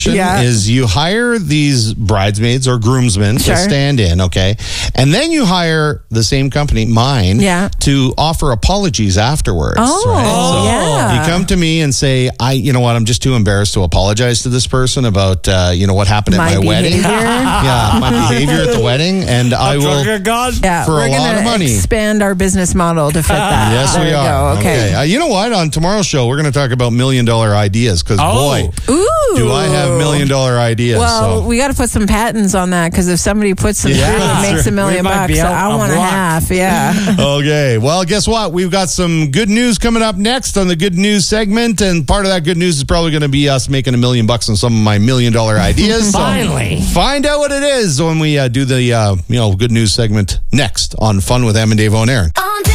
is you hire these bridesmaids or groomsmen to stand in, okay? And then you hire the same company, mine, to offer apologies afterwards. So you come to me and say, I'm just too embarrassed to apologize to this person about, what happened at my wedding. My behavior at the wedding. And I will, for a lot of money, expand our business model to fit that. Yes, we are. Okay. You know what? On tomorrow's show, we're going to talk about $1 million ideas because, boy, do I have $1 million ideas. Well, we got to put some patents on that because if somebody puts them through, it makes $1 million bucks. So I want a half. Okay. Well, guess what? We've got some good news coming up next on the good news segment, and part of that good news is probably going to be us making $1 million bucks on some of my $1 million ideas. Finally, find out what it is when we do the good news segment next on Fun with Em and Dave on Air.